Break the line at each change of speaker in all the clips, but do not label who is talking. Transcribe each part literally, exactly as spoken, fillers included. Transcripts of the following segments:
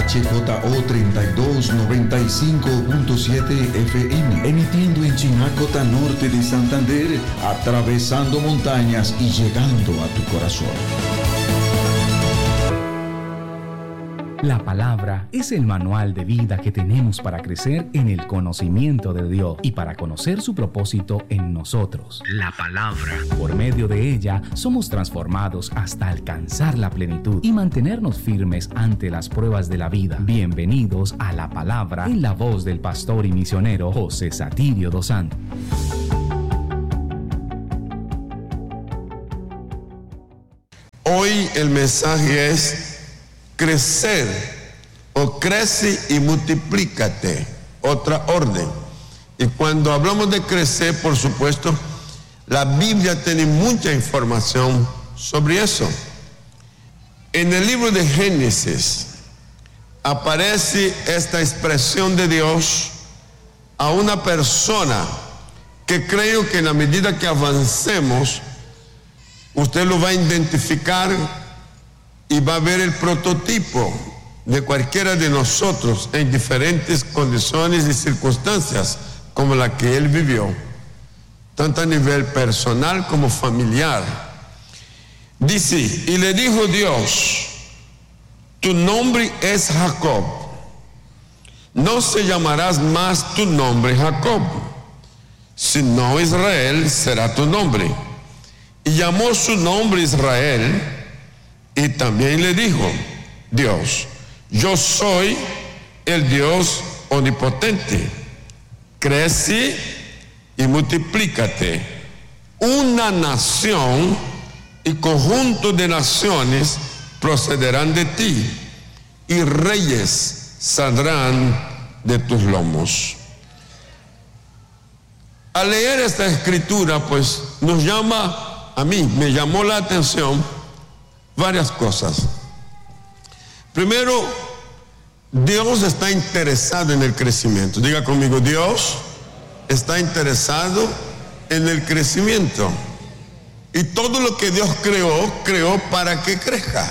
H J O treinta y dos noventa y cinco punto siete F M, emitiendo en Chinacota Norte de Santander, atravesando montañas y llegando a tu corazón.
La palabra es el manual de vida que tenemos para crecer en el conocimiento de Dios y para conocer su propósito en nosotros. La palabra. Por medio de ella somos transformados hasta alcanzar la plenitud y mantenernos firmes ante las pruebas de la vida. Bienvenidos a La Palabra en la voz del pastor y misionero José Satirio dos Santos.
Hoy el mensaje es crecer, o crece y multiplícate, otra orden. Y cuando hablamos de crecer, por supuesto, la Biblia tiene mucha información sobre eso. En el libro de Génesis aparece esta expresión de Dios a una persona que creo que en la medida que avancemos, usted lo va a identificar y va a ver el prototipo de cualquiera de nosotros en diferentes condiciones y circunstancias como la que él vivió, tanto a nivel personal como familiar. Dice, y le dijo Dios, tu nombre es Jacob, no se llamarás más tu nombre Jacob, sino Israel será tu nombre. Y llamó su nombre Israel. Y también le dijo Dios, yo soy el Dios omnipotente, crece y multiplícate. Una nación y conjunto de naciones procederán de ti, y reyes saldrán de tus lomos. Al leer esta escritura, pues nos llama, a mí me llamó la atención varias cosas. Primero, Dios está interesado en el crecimiento. Diga conmigo, Dios está interesado en el crecimiento. Y todo lo que Dios creó, creó para que crezca.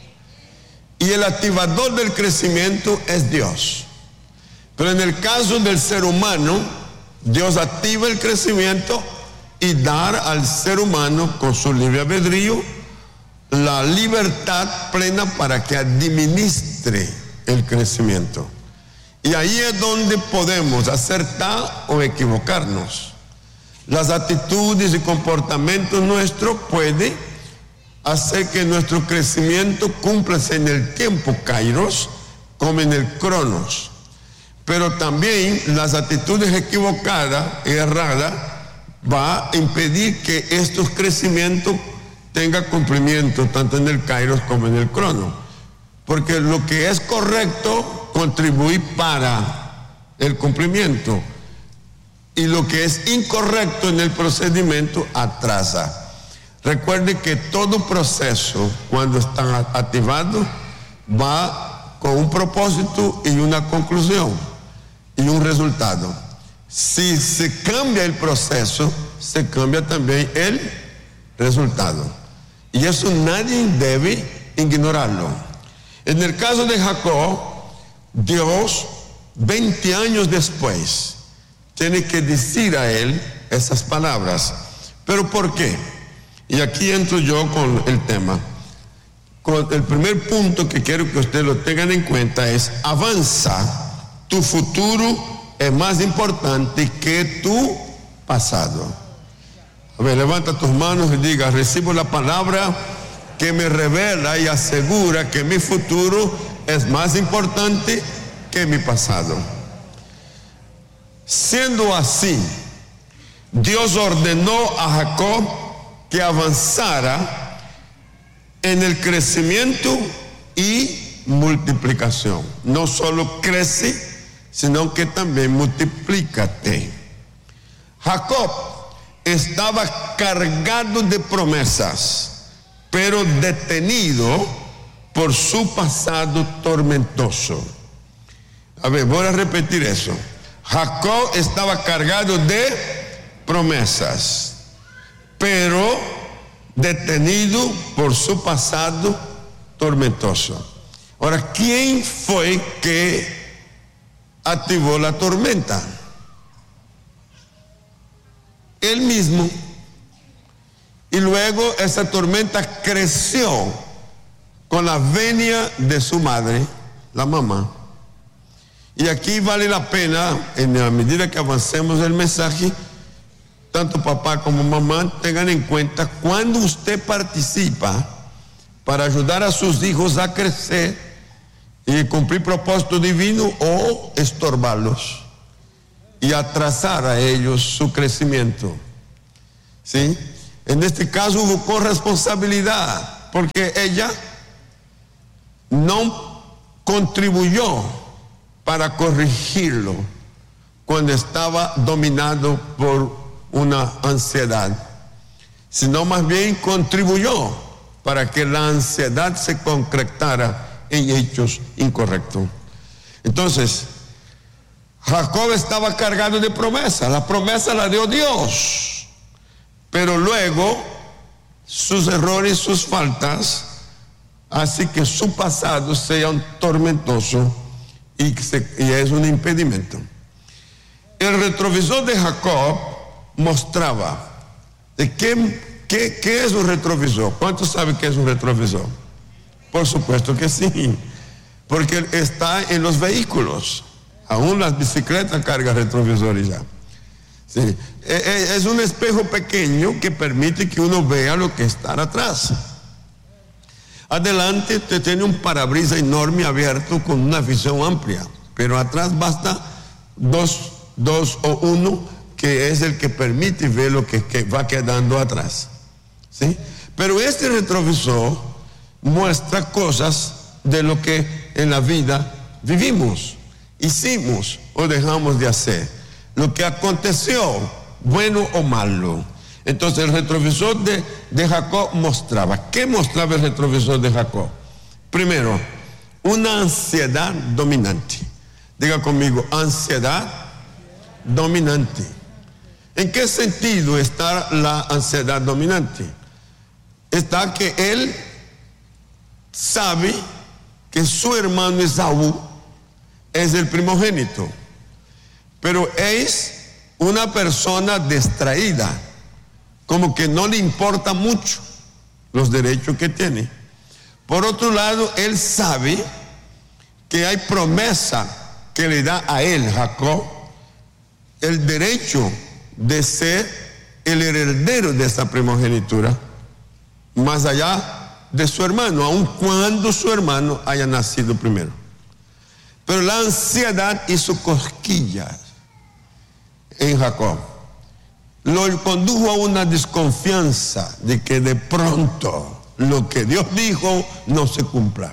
Y el activador del crecimiento es Dios. Pero en el caso del ser humano, Dios activa el crecimiento y da al ser humano, con su libre albedrío, la libertad plena para que administre el crecimiento. Y ahí es donde podemos acertar o equivocarnos. Las actitudes y comportamientos nuestros pueden hacer que nuestro crecimiento cumpla en el tiempo kairos como en el cronos. Pero también las actitudes equivocadas y erradas va a impedir que estos crecimientos tenga cumplimiento tanto en el kairos como en el crono, porque lo que es correcto contribuye para el cumplimiento y lo que es incorrecto en el procedimiento atrasa. Recuerde que todo proceso, cuando está activado, va con un propósito y una conclusión y un resultado. Si se cambia el proceso, se cambia también el resultado. Y eso nadie debe ignorarlo. En el caso de Jacob, Dios, veinte años después, tiene que decir a él esas palabras. ¿Pero por qué? Y aquí entro yo con el tema. Con el primer punto que quiero que ustedes lo tengan en cuenta es: avanza, tu futuro es más importante que tu pasado. A ver, levanta tus manos y diga, recibo la palabra que me revela y asegura que mi futuro es más importante que mi pasado. Siendo así, Dios ordenó a Jacob que avanzara en el crecimiento y multiplicación. No solo crece, sino que también multiplícate. Jacob estaba cargado de promesas, pero detenido por su pasado tormentoso. A ver, voy a repetir eso. Jacob estaba cargado de promesas, pero detenido por su pasado tormentoso. Ahora, ¿quién fue que activó la tormenta? Él mismo. Y luego esa tormenta creció con la venia de su madre, la mamá. Y aquí vale la pena, en la medida que avancemos el mensaje, tanto papá como mamá tengan en cuenta cuando usted participa para ayudar a sus hijos a crecer y cumplir propósito divino, o estorbarlos y atrasar a ellos su crecimiento. ¿Sí? En este caso hubo corresponsabilidad, porque ella no contribuyó para corregirlo cuando estaba dominado por una ansiedad, sino más bien contribuyó para que la ansiedad se concretara en hechos incorrectos. Entonces, Jacob estaba cargado de promesas. La promesa la dio Dios, pero luego sus errores, sus faltas, así que su pasado sea un tormentoso y, se, y es un impedimento. El retrovisor de Jacob mostraba de qué, qué, qué es un retrovisor. ¿Cuántos saben qué es un retrovisor? Por supuesto que sí, porque está en los vehículos. Aún las bicicletas cargan retrovisores ya. Sí. Es un espejo pequeño que permite que uno vea lo que está atrás. Adelante usted tiene un parabrisas enorme abierto con una visión amplia, pero atrás basta dos, dos o uno, que es el que permite ver lo que, que va quedando atrás. ¿Sí? Pero este retrovisor muestra cosas de lo que en la vida vivimos, hicimos o dejamos de hacer, lo que aconteció, bueno o malo. Entonces el retrovisor de, de Jacob mostraba. ¿Qué mostraba el retrovisor de Jacob? Primero, una ansiedad dominante. Diga conmigo, ansiedad dominante. ¿En qué sentido está la ansiedad dominante? Está que él sabe que su hermano Esaú es el primogénito, pero es una persona distraída, como que no le importa mucho los derechos que tiene. Por otro lado, él sabe que hay promesa que le da a él, Jacob, el derecho de ser el heredero de esta primogenitura, más allá de su hermano, aun cuando su hermano haya nacido primero. Pero la ansiedad hizo cosquillas en Jacob. Lo condujo a una desconfianza de que de pronto lo que Dios dijo no se cumpla.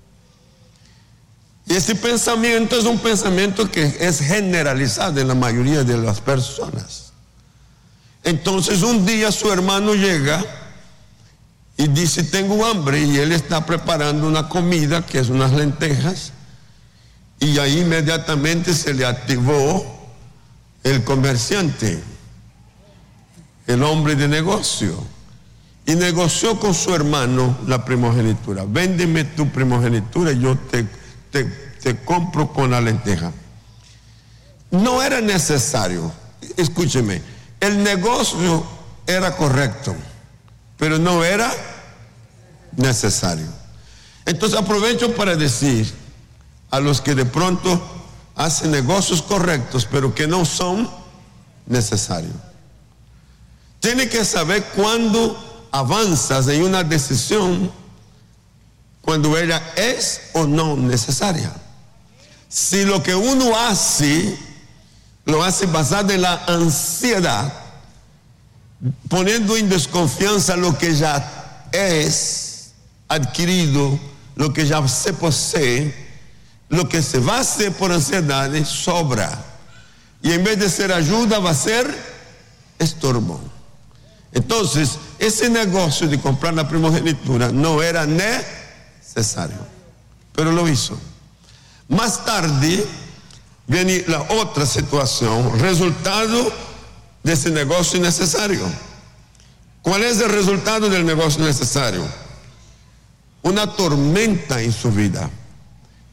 Y ese pensamiento es un pensamiento que es generalizado en la mayoría de las personas. Entonces un día su hermano llega y dice: tengo hambre, y él está preparando una comida que es unas lentejas, y ahí inmediatamente se le activó el comerciante, el hombre de negocio, y negoció con su hermano la primogenitura. Véndeme tu primogenitura y yo te, te, te compro con la lenteja. No era necesario, escúcheme, el negocio era correcto, pero no era necesario. Entonces aprovecho para decir a los que de pronto hacen negocios correctos, pero que no son necesarios. Tiene que saber cuándo avanzas en una decisión, cuando ella es o no necesaria. Si lo que uno hace, lo hace basado en la ansiedad, poniendo en desconfianza lo que ya es adquirido, lo que ya se posee, lo que se va a hacer por ansiedad sobra. Y en vez de ser ayuda, va a ser estorbo. Entonces, ese negocio de comprar la primogenitura no era necesario, pero lo hizo. Más tarde viene la otra situación, resultado de ese negocio innecesario. ¿Cuál es el resultado del negocio necesario? Una tormenta en su vida.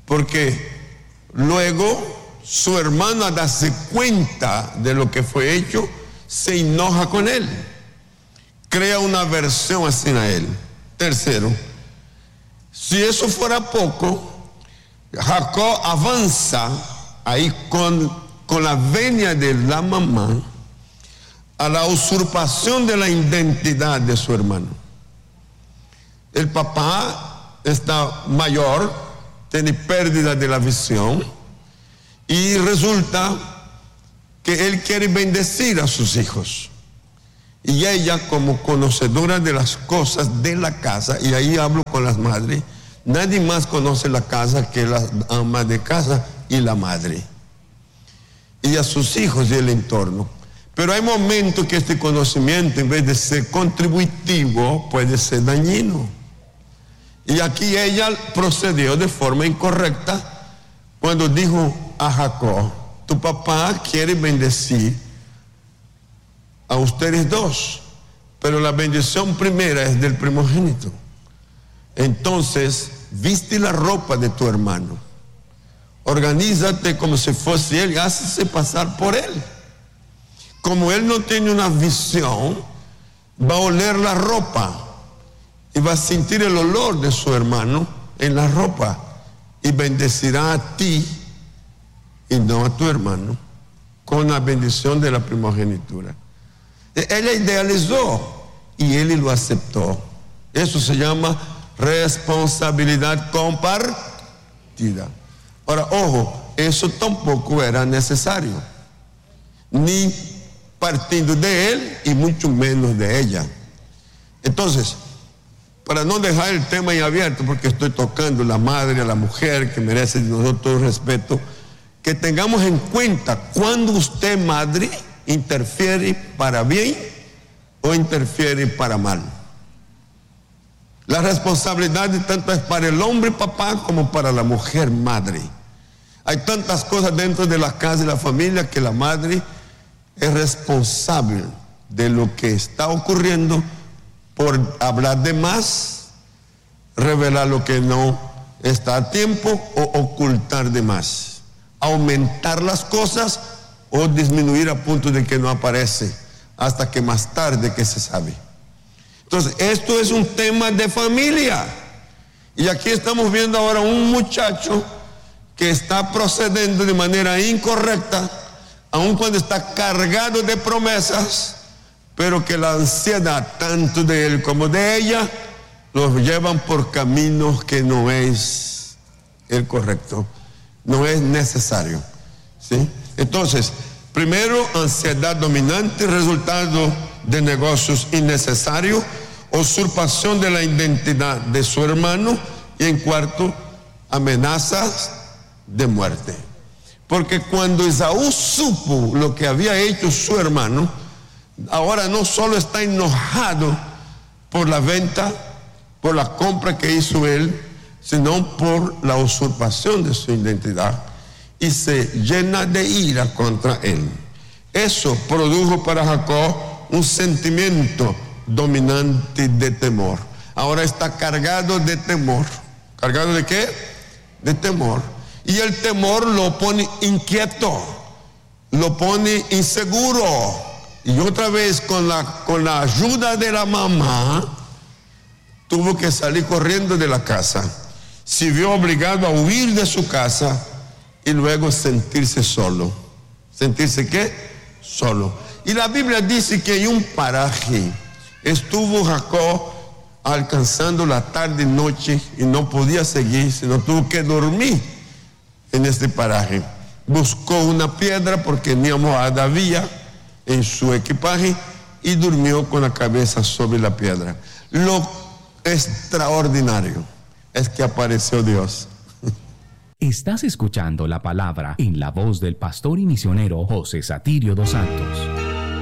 porque luego su hermano, al darse cuenta de lo que fue hecho, se enoja con él, crea una aversión hacia él. Tercero, si eso fuera poco, Jacob avanza ahí con, con la venia de la mamá a la usurpación de la identidad de su hermano. El papá está mayor, tiene pérdida de la visión y resulta que él quiere bendecir a sus hijos. Y ella, como conocedora de las cosas de la casa, y ahí hablo con las madres, nadie más conoce la casa que la ama de casa y la madre, y a sus hijos y el entorno. Pero hay momentos que este conocimiento, en vez de ser contributivo, puede ser dañino. Y aquí ella procedió de forma incorrecta cuando dijo a Jacob: tu papá quiere bendecir a ustedes dos, pero la bendición primera es del primogénito. Entonces, viste la ropa de tu hermano, organízate como si fuese él y hácese pasar por él. Como él no tiene una visión, va a oler la ropa y va a sentir el olor de su hermano en la ropa y bendecirá a ti y no a tu hermano con la bendición de la primogenitura. Ella idealizó y él lo aceptó. Eso se llama responsabilidad compartida. Ahora, ojo, eso tampoco era necesario, ni partiendo de él y mucho menos de ella. Entonces, para no dejar el tema ahí abierto, porque estoy tocando la madre, a la mujer, que merece de nosotros todo respeto, que tengamos en cuenta cuando usted, madre, interfiere para bien o interfiere para mal. La responsabilidad tanto es para el hombre papá como para la mujer madre. Hay tantas cosas dentro de la casa y la familia que la madre es responsable de lo que está ocurriendo por hablar de más, revelar lo que no está a tiempo o ocultar de más, aumentar las cosas o disminuir a punto de que no aparece hasta que más tarde que se sabe. Entonces, esto es un tema de familia. Y aquí estamos viendo ahora un muchacho que está procediendo de manera incorrecta, aun cuando está cargado de promesas, pero que la ansiedad tanto de él como de ella los llevan por caminos que no es el correcto, no es necesario, ¿sí? Entonces, primero, ansiedad dominante, resultado de negocios innecesarios, usurpación de la identidad de su hermano, y en cuarto, amenazas de muerte. Porque cuando Esaú supo lo que había hecho su hermano, ahora no solo está enojado por la venta, por la compra que hizo él, sino por la usurpación de su identidad, y se llena de ira contra él. Eso produjo para Jacob un sentimiento dominante de temor. Ahora está cargado de temor. ¿Cargado de qué? De temor. Y el temor lo pone inquieto, lo pone inseguro. Y otra vez, con la, con la ayuda de la mamá, tuvo que salir corriendo de la casa. Se vio obligado a huir de su casa y luego sentirse solo. ¿Sentirse qué? Solo. Y la Biblia dice que en un paraje estuvo Jacob alcanzando la tarde y noche y no podía seguir, sino tuvo que dormir en este paraje. Buscó una piedra porque ni almohada había en su equipaje y durmió con la cabeza sobre la piedra. Lo extraordinario es que apareció Dios.
Estás escuchando la palabra en la voz del pastor y misionero José Satirio dos Santos.